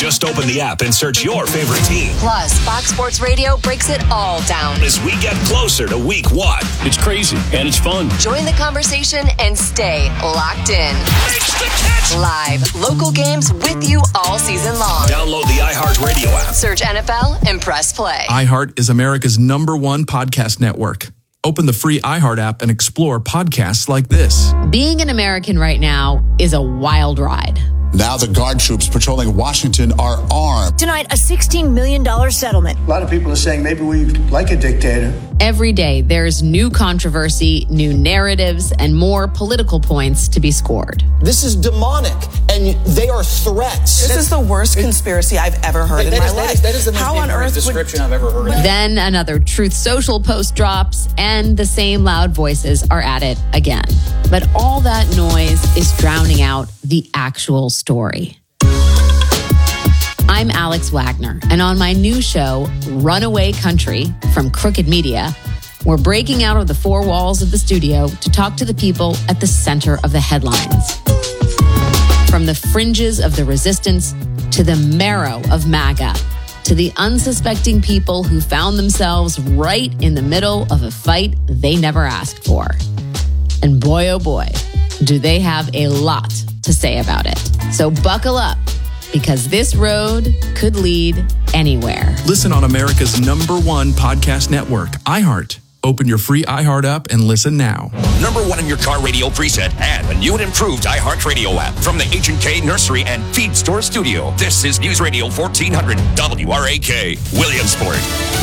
Just open the app and search your favorite team. Plus, Fox Sports Radio breaks it all down as we get closer to week 1. It's crazy and it's fun. Join the conversation and stay locked in. Live, local games with you all season long. Download the iHeartRadio app. Search NFL and press play. iHeart is America's #1 podcast network. Open the free iHeart app and explore podcasts like this. Being an American right now is a wild ride. Now the guard troops patrolling Washington are armed. Tonight, a $16 million settlement. A lot of people are saying maybe we like a dictator. Every day, there's new controversy, new narratives, and more political points to be scored. This is demonic, and they are threats. This is the worst conspiracy I've ever heard in my life. That is the most ignorant description I've ever heard. Then another Truth Social post drops, and the same loud voices are at it again. But all that noise is drowning out the actual story. I'm Alex Wagner, and on my new show, Runaway Country from Crooked Media, we're breaking out of the four walls of the studio to talk to the people at the center of the headlines. From the fringes of the resistance to the marrow of MAGA, to the unsuspecting people who found themselves right in the middle of a fight they never asked for. And boy, oh boy, do they have a lot to say about it. So buckle up, because this road could lead anywhere. Listen on America's #1 podcast network, iHeart. Open your free iHeart app and listen now. #1 in your car radio preset and a new and improved iHeartRadio app from the H&K Nursery and Feed Store Studio. This is News Radio 1400 WRAK, Williamsport.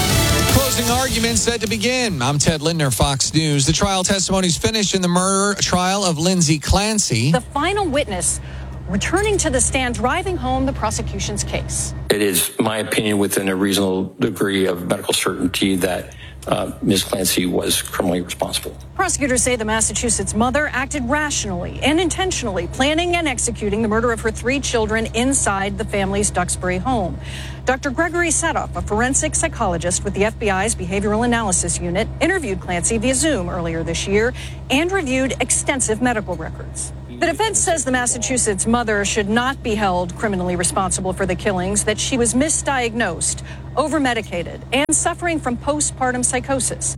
Closing arguments set to begin. I'm Ted Lindner, Fox News. The trial testimony's finished in the murder trial of Lindsay Clancy. The final witness returning to the stand, driving home the prosecution's case. It is my opinion within a reasonable degree of medical certainty that Ms. Clancy was criminally responsible. Prosecutors say the Massachusetts mother acted rationally and intentionally, planning and executing the murder of her 3 children inside the family's Duxbury home. Dr. Gregory Setoff, a forensic psychologist with the FBI's Behavioral Analysis Unit, interviewed Clancy via Zoom earlier this year and reviewed extensive medical records. The defense says the Massachusetts mother should not be held criminally responsible for the killings, that she was misdiagnosed, over-medicated, and suffering from postpartum psychosis.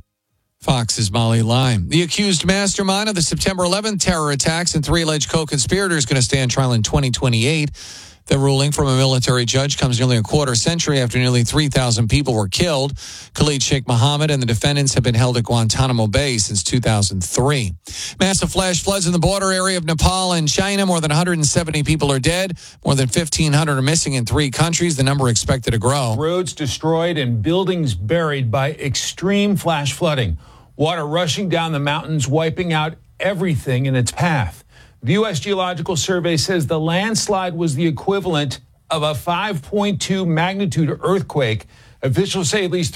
Fox's Molly Lime. The accused mastermind of the September 11th terror attacks and 3 alleged co-conspirators going to stand trial in 2028. The ruling from a military judge comes nearly a quarter century after nearly 3,000 people were killed. Khalid Sheikh Mohammed and the defendants have been held at Guantanamo Bay since 2003. Massive flash floods in the border area of Nepal and China. More than 170 people are dead. More than 1,500 are missing in 3 countries. The number expected to grow. Roads destroyed and buildings buried by extreme flash flooding. Water rushing down the mountains, wiping out everything in its path. The U.S. Geological Survey says the landslide was the equivalent of a 5.2 magnitude earthquake. Officials say at least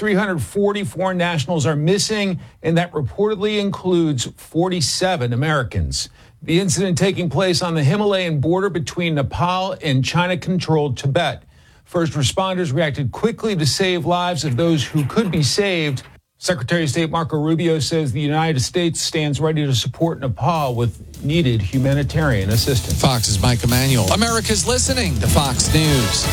344 nationals are missing, and that reportedly includes 47 Americans. The incident taking place on the Himalayan border between Nepal and China-controlled Tibet. First responders reacted quickly to save lives of those who could be saved. Secretary of State Marco Rubio says the United States stands ready to support Nepal with needed humanitarian assistance. Fox's Mike Emanuel. America's listening to Fox News.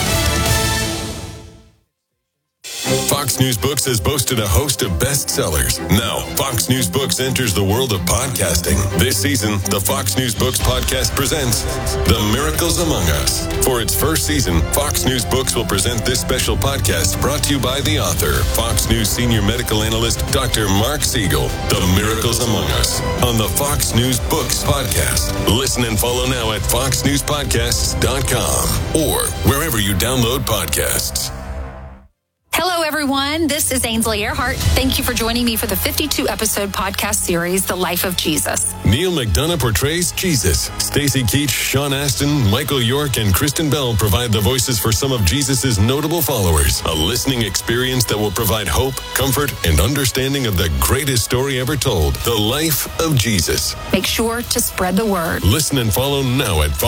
Fox News Books has boasted a host of bestsellers. Now, Fox News Books enters the world of podcasting. This season, the Fox News Books podcast presents The Miracles Among Us. For its first season, Fox News Books will present this special podcast brought to you by the author, Fox News senior medical analyst, Dr. Mark Siegel. The Miracles Among Us on the Fox News Books podcast. Listen and follow now at foxnewspodcasts.com or wherever you download podcasts. Hello, everyone. This is Ainsley Earhart. Thank you for joining me for the 52-episode podcast series, The Life of Jesus. Neil McDonough portrays Jesus. Stacey Keach, Sean Astin, Michael York, and Kristen Bell provide the voices for some of Jesus' notable followers. A listening experience that will provide hope, comfort, and understanding of the greatest story ever told, The Life of Jesus. Make sure to spread the word. Listen and follow now at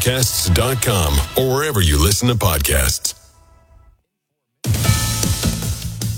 foxnewspodcasts.com or wherever you listen to podcasts.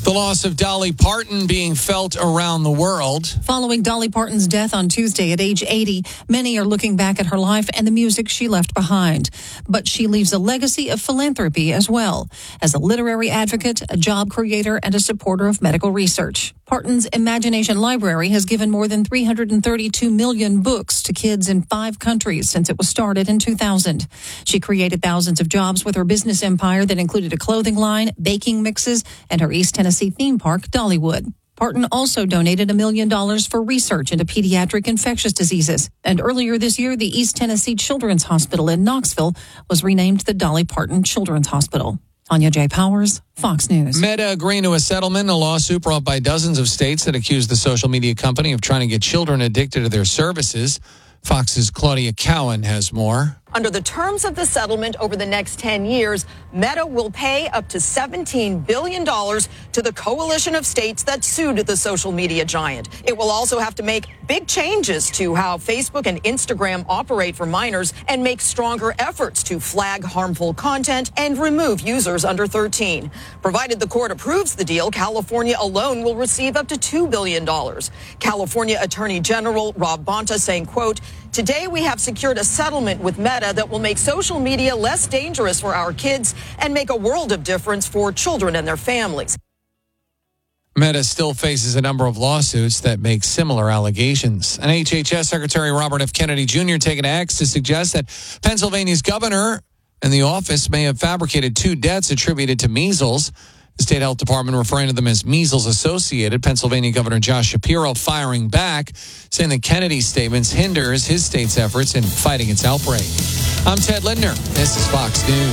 The loss of Dolly Parton being felt around the world. Following Dolly Parton's death on Tuesday at age 80, many are looking back at her life and the music she left behind. But she leaves a legacy of philanthropy as well, as a literary advocate, a job creator, and a supporter of medical research. Parton's Imagination Library has given more than 332 million books to kids in 5 countries since it was started in 2000. She created thousands of jobs with her business empire that included a clothing line, baking mixes, and her East Tennessee theme park, Dollywood. Parton also donated $1 million for research into pediatric infectious diseases. And earlier this year, the East Tennessee Children's Hospital in Knoxville was renamed the Dolly Parton Children's Hospital. Tanya J. Powers, Fox News. Meta agreeing to a settlement, a lawsuit brought by dozens of states that accuse the social media company of trying to get children addicted to their services. Fox's Claudia Cowan has more. Under the terms of the settlement over the next 10 years, Meta will pay up to $17 billion to the coalition of states that sued the social media giant. It will also have to make big changes to how Facebook and Instagram operate for minors and make stronger efforts to flag harmful content and remove users under 13. Provided the court approves the deal, California alone will receive up to $2 billion. California Attorney General Rob Bonta saying, quote, "Today we have secured a settlement with Meta that will make social media less dangerous for our kids and make a world of difference for children and their families." Meta still faces a number of lawsuits that make similar allegations. And HHS Secretary Robert F. Kennedy Jr. taking to X to suggest that Pennsylvania's governor and the office may have fabricated 2 deaths attributed to measles. The state health department referring to them as measles associated. Pennsylvania Governor Josh Shapiro firing back, saying that Kennedy's statements hinders his state's efforts in fighting its outbreak. I'm Ted Lindner. This is Fox News.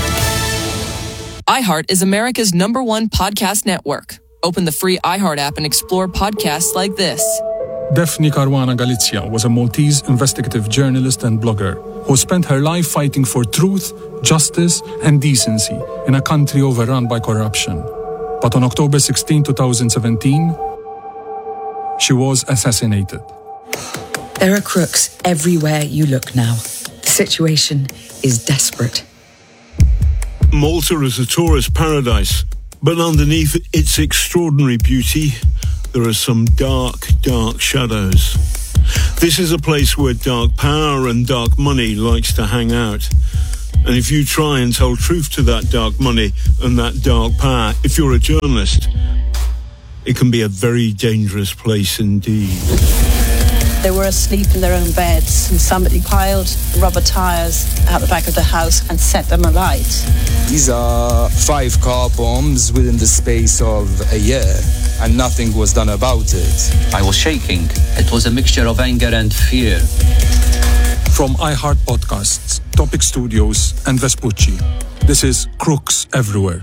iHeart is America's #1 podcast network. Open the free iHeart app and explore podcasts like this. Daphne Caruana Galizia was a Maltese investigative journalist and blogger who spent her life fighting for truth, justice, and decency in a country overrun by corruption. But on October 16, 2017, she was assassinated. There are crooks everywhere you look now. The situation is desperate. Malta is a tourist paradise, but underneath its extraordinary beauty, there are some dark, dark shadows. This is a place where dark power and dark money likes to hang out. And if you try and tell truth to that dark money and that dark power, if you're a journalist, it can be a very dangerous place indeed. They were asleep in their own beds and somebody piled rubber tires out the back of the house and set them alight. These are 5 car bombs within the space of a year, and nothing was done about it. I was shaking. It was a mixture of anger and fear. From iHeart Podcasts, Topic Studios, and Vespucci, this is Crooks Everywhere.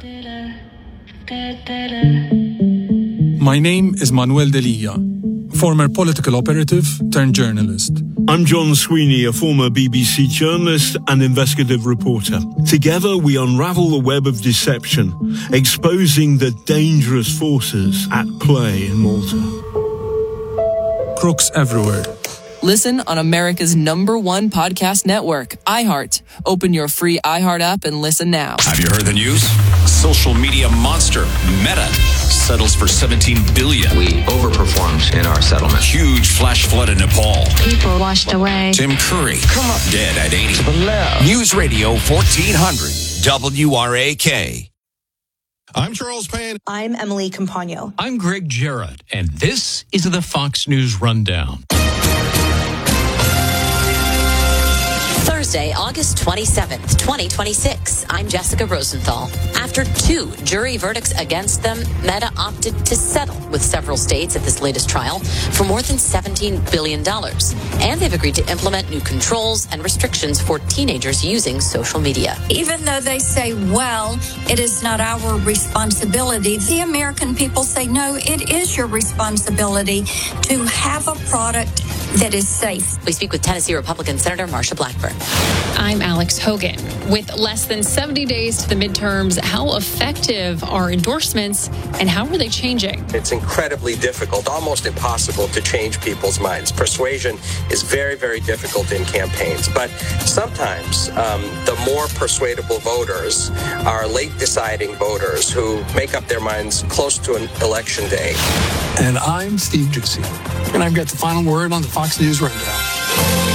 My name is Manuel Delia, former political operative turned journalist. I'm John Sweeney, a former BBC journalist and investigative reporter. Together we unravel the web of deception, exposing the dangerous forces at play in Malta. Crooks Everywhere. Listen on America's #1 podcast network, iHeart. Open your free iHeart app and listen now. Have you heard the news? Social media monster Meta settles for $17 billion. We overperformed in our settlement. Huge flash flood in Nepal. People washed away. Tim Curry dead at 80. To the left. News Radio 1400 WRAK. I'm Charles Payne. I'm Emily Campagno. I'm Greg Jarrett, and this is the Fox News Rundown. Thursday, August 27th, 2026. I'm Jessica Rosenthal. After 2 jury verdicts against them, Meta opted to settle with several states at this latest trial for more than $17 billion. And they've agreed to implement new controls and restrictions for teenagers using social media. Even though they say, well, it is not our responsibility, the American people say, no, it is your responsibility to have a product that is safe. We speak with Tennessee Republican Senator Marsha Blackburn. I'm Alex Hogan. With less than 70 days to the midterms, how effective are endorsements and how are they changing? It's incredibly difficult, almost impossible to change people's minds. Persuasion is very, very difficult in campaigns. But sometimes the more persuadable voters are late deciding voters who make up their minds close to an election day. And I'm Steve Doocy. And I've got the final word on the Fox News Rundown.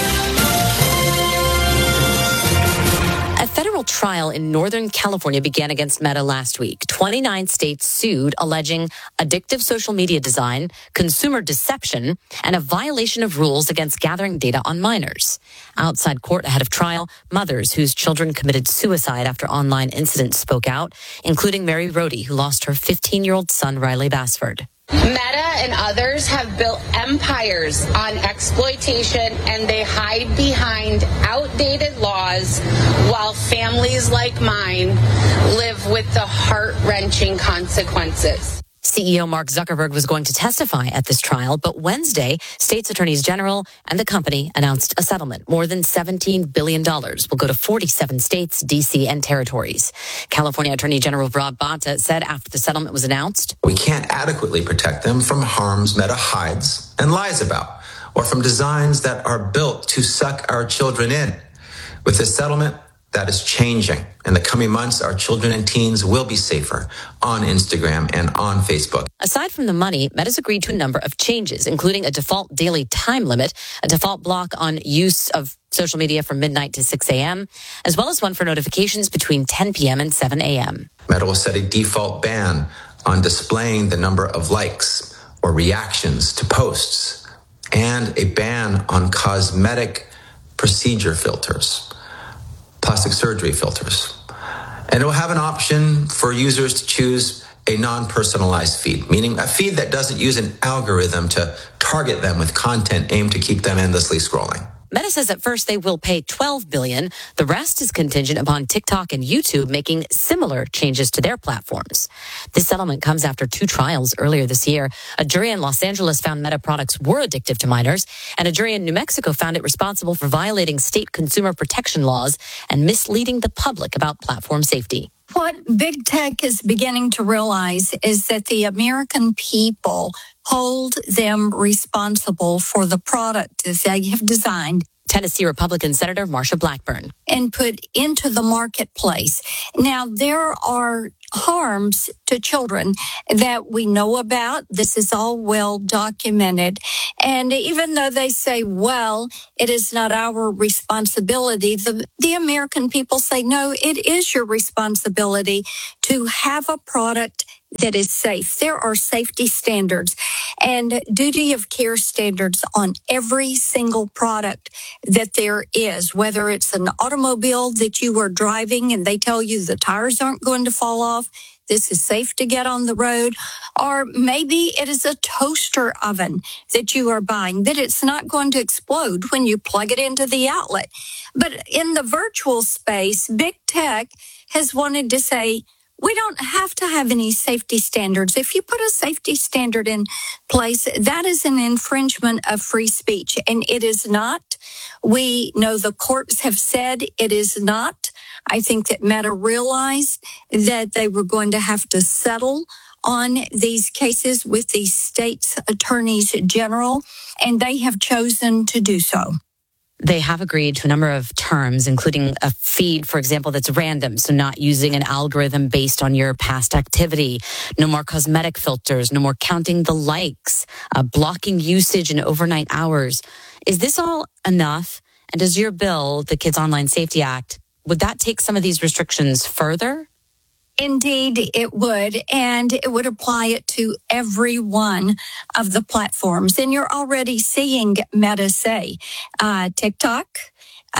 A federal trial in Northern California began against Meta last week. 29 states sued, alleging addictive social media design, consumer deception, and a violation of rules against gathering data on minors. Outside court ahead of trial, mothers whose children committed suicide after online incidents spoke out, including Mary Rohde, who lost her 15-year-old son, Riley Bassford. Meta and others have built empires on exploitation, and they hide behind outdated laws while families like mine live with the heart-wrenching consequences. CEO Mark Zuckerberg was going to testify at this trial, but Wednesday, states attorneys general and the company announced a settlement. More than $17 billion will go to 47 states, D.C., and territories. California Attorney General Rob Bonta said after the settlement was announced, "We can't adequately protect them from harms Meta hides and lies about, or from designs that are built to suck our children in. With this settlement, that is changing. In the coming months, our children and teens will be safer on Instagram and on Facebook." Aside from the money, Meta's agreed to a number of changes, including a default daily time limit, a default block on use of social media from midnight to 6 a.m., as well as one for notifications between 10 p.m. and 7 a.m. Meta will set a default ban on displaying the number of likes or reactions to posts, and a ban on cosmetic procedure filters, plastic surgery filters. And it will have an option for users to choose a non-personalized feed, meaning a feed that doesn't use an algorithm to target them with content aimed to keep them endlessly scrolling. Meta says at first they will pay $12 billion. The rest is contingent upon TikTok and YouTube making similar changes to their platforms. This settlement comes after 2 trials earlier this year. A jury in Los Angeles found Meta products were addictive to minors, and a jury in New Mexico found it responsible for violating state consumer protection laws and misleading the public about platform safety. What big tech is beginning to realize is that the American people hold them responsible for the product that they have designed. Tennessee Republican Senator Marsha Blackburn. And put into the marketplace. Now, there are harms to children that we know about. This is all well documented. And even though they say, well, it is not our responsibility, the American people say, no, it is your responsibility to have a product that is safe. There are safety standards and duty of care standards on every single product that there is, whether it's an automobile that you are driving and they tell you the tires aren't going to fall off, this is safe to get on the road, or maybe it is a toaster oven that you are buying, that it's not going to explode when you plug it into the outlet. But in the virtual space, big tech has wanted to say, we don't have to have any safety standards. If you put a safety standard in place, that is an infringement of free speech, and it is not. We know the courts have said it is not. I think that Meta realized that they were going to have to settle on these cases with the state's attorneys general, and they have chosen to do so. They have agreed to a number of terms, including a feed, for example, that's random, so not using an algorithm based on your past activity, no more cosmetic filters, no more counting the likes, blocking usage in overnight hours. Is this all enough? And does your bill, the Kids Online Safety Act, would that take some of these restrictions further? Indeed, it would, and it would apply it to every one of the platforms. And you're already seeing Meta say TikTok,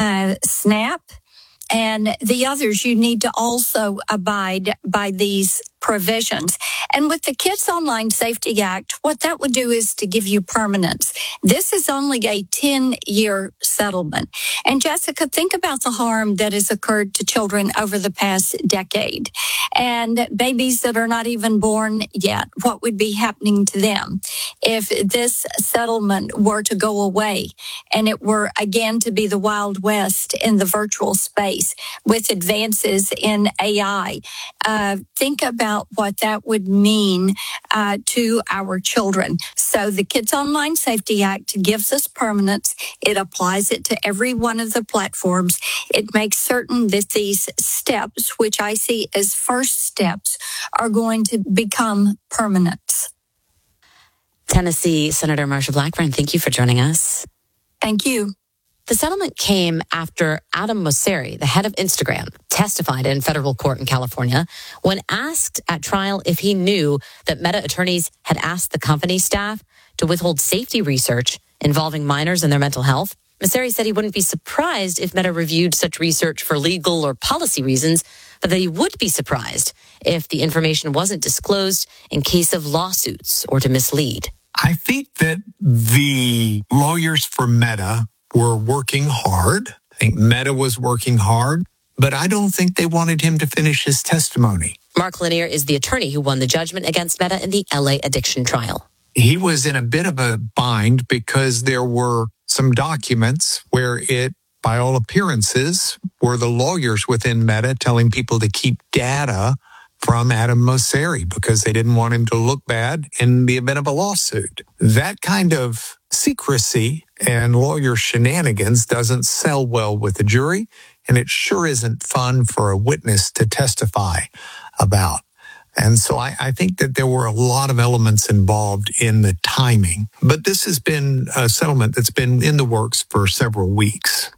Snap, and the others. You need to also abide by these provisions. And with the Kids Online Safety Act, what that would do is to give you permanence. This is only a 10-year settlement. And Jessica, think about the harm that has occurred to children over the past decade and babies that are not even born yet. What would be happening to them if this settlement were to go away and it were again to be the Wild West in the virtual space with advances in AI? Think about what that would mean to our children. So the Kids Online Safety Act gives us permanence. It applies it to every one of the platforms. It makes certain that these steps, which I see as first steps, are going to become permanent. Tennessee Senator Marsha Blackburn, thank you for joining us. Thank you. The settlement came after Adam Mosseri, the head of Instagram, testified in federal court in California when asked at trial if he knew that Meta attorneys had asked the company staff to withhold safety research involving minors and their mental health. Mosseri said he wouldn't be surprised if Meta reviewed such research for legal or policy reasons, but that he would be surprised if the information wasn't disclosed in case of lawsuits or to mislead. I think that the lawyers for Meta were working hard. I think Meta was working hard, but I don't think they wanted him to finish his testimony. Mark Lanier is the attorney who won the judgment against Meta in the LA addiction trial. He was in a bit of a bind because there were some documents where it, by all appearances, were the lawyers within Meta telling people to keep data from Adam Mosseri because they didn't want him to look bad in the event of a lawsuit. That kind of secrecy and lawyer shenanigans doesn't sell well with the jury, and it sure isn't fun for a witness to testify about. And so I think that there were a lot of elements involved in the timing. But this has been a settlement that's been in the works for several weeks.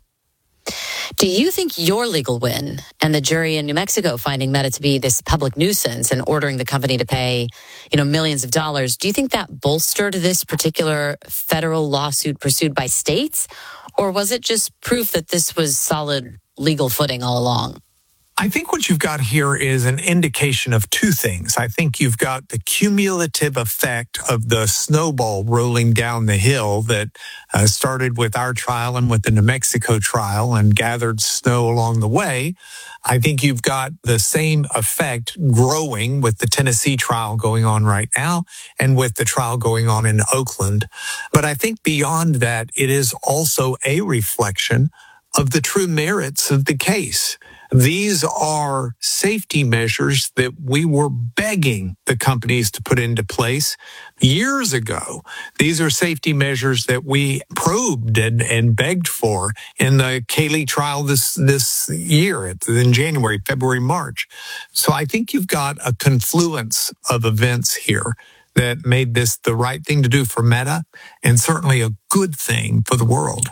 Do you think your legal win and the jury in New Mexico finding Meta to be this public nuisance and ordering the company to pay, millions of dollars, do you think that bolstered this particular federal lawsuit pursued by states? Or was it just proof that this was solid legal footing all along? I think what you've got here is an indication of two things. I think you've got the cumulative effect of the snowball rolling down the hill that started with our trial and with the New Mexico trial and gathered snow along the way. I think you've got the same effect growing with the Tennessee trial going on right now and with the trial going on in Oakland. But I think beyond that, it is also a reflection of the true merits of the case. These are safety measures that we were begging the companies to put into place years ago. These are safety measures that we probed and begged for in the Kaylee trial this year, in January, February, March. So I think you've got a confluence of events here that made this the right thing to do for Meta and certainly a good thing for the world.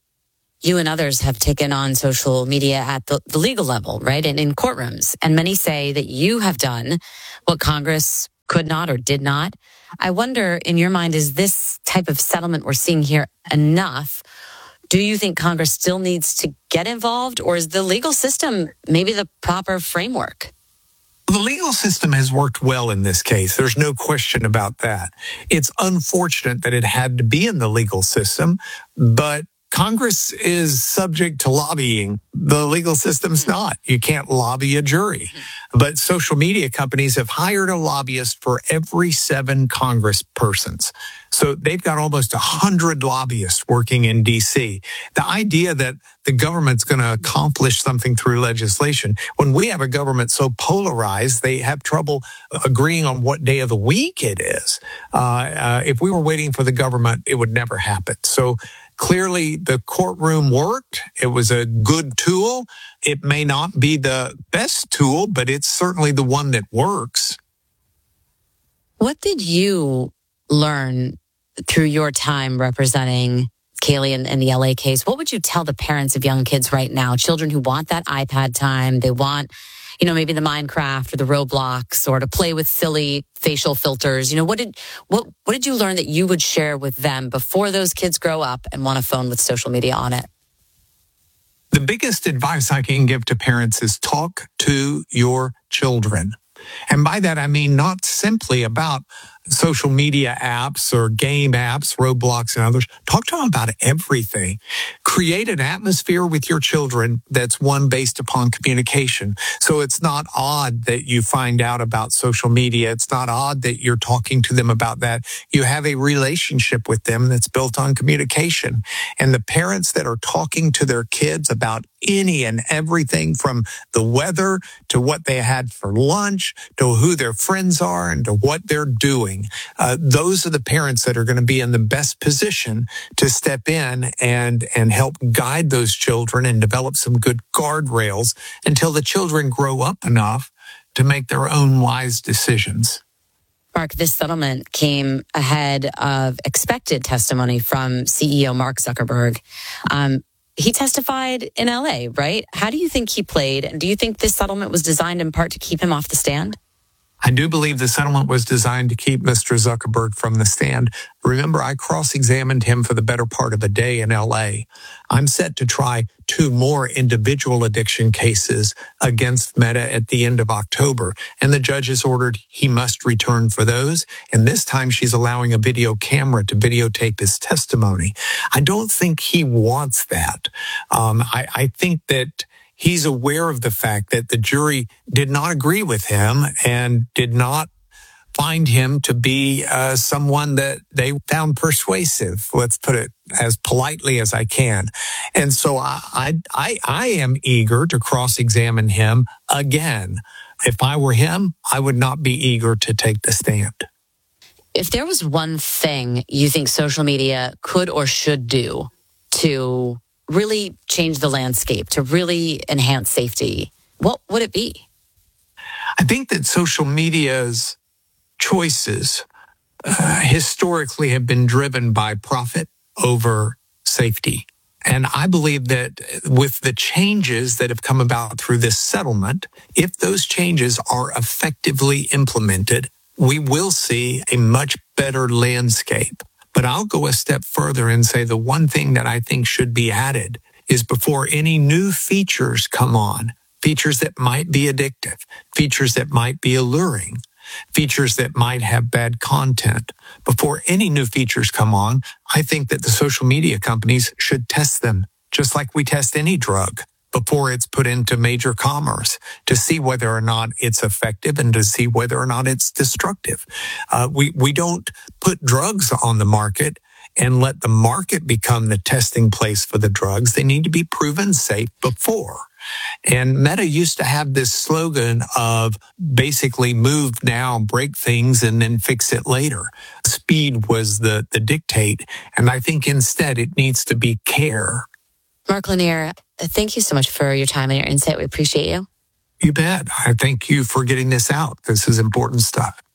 You and others have taken on social media at the legal level, right? And in courtrooms. And many say that you have done what Congress could not or did not. I wonder, in your mind, is this type of settlement we're seeing here enough? Do you think Congress still needs to get involved? Or is the legal system maybe the proper framework? The legal system has worked well in this case. There's no question about that. It's unfortunate that it had to be in the legal system, but Congress is subject to lobbying. The legal system's not. You can't lobby a jury. But social media companies have hired a lobbyist for every 7 congresspersons. So they've got almost 100 lobbyists working in D.C. The idea that the government's going to accomplish something through legislation, when we have a government so polarized, they have trouble agreeing on what day of the week it is. If we were waiting for the government, it would never happen. So clearly, the courtroom worked. It was a good tool. It may not be the best tool, but it's certainly the one that works. What did you learn through your time representing Kaylee in the LA case? What would you tell the parents of young kids right now, children who want that iPad time, they want, maybe the Minecraft or the Roblox or to play with silly facial filters? What did you learn that you would share with them before those kids grow up and want a phone with social media on it? The biggest advice I can give to parents is talk to your children. And by that, I mean not simply about social media apps or game apps, Roblox and others. Talk to them about everything. Create an atmosphere with your children that's one based upon communication. So it's not odd that you find out about social media. It's not odd that you're talking to them about that. You have a relationship with them that's built on communication. And the parents that are talking to their kids about any and everything from the weather to what they had for lunch to who their friends are and to what they're doing. Those are the parents that are going to be in the best position to step in and help guide those children and develop some good guardrails until the children grow up enough to make their own wise decisions. Mark, this settlement came ahead of expected testimony from CEO Mark Zuckerberg. He testified in LA, right? How do you think he played? And do you think this settlement was designed in part to keep him off the stand? I do believe the settlement was designed to keep Mr. Zuckerberg from the stand. Remember, I cross-examined him for the better part of a day in LA. I'm set to try 2 more individual addiction cases against Meta at the end of October. And the judge has ordered he must return for those. And this time she's allowing a video camera to videotape his testimony. I don't think he wants that. I think that he's aware of the fact that the jury did not agree with him and did not find him to be someone that they found persuasive. Let's put it as politely as I can. And so I am eager to cross-examine him again. If I were him, I would not be eager to take the stand. If there was one thing you think social media could or should do to really change the landscape, to really enhance safety, what would it be? I think that social media's choices historically have been driven by profit over safety. And I believe that with the changes that have come about through this settlement, if those changes are effectively implemented, we will see a much better landscape. But I'll go a step further and say the one thing that I think should be added is before any new features come on, features that might be addictive, features that might be alluring, features that might have bad content. Before any new features come on, I think that the social media companies should test them, just like we test any drug before it's put into major commerce, to see whether or not it's effective and to see whether or not it's destructive. We don't put drugs on the market and let the market become the testing place for the drugs. They need to be proven safe before. And Meta used to have this slogan of basically move now, break things, and then fix it later. Speed was the dictate. And I think instead it needs to be care. Mark Lanier, thank you so much for your time and your insight. We appreciate you. You bet. I thank you for getting this out. This is important stuff.